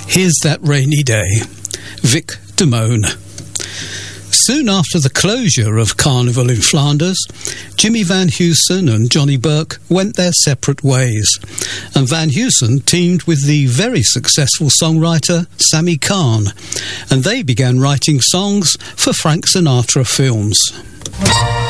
Here's That Rainy Day, Vic Damone. Soon after the closure of Carnival in Flanders, Jimmy Van Heusen and Johnny Burke went their separate ways, and Van Heusen teamed with the very successful songwriter Sammy Cahn, and they began writing songs for Frank Sinatra films.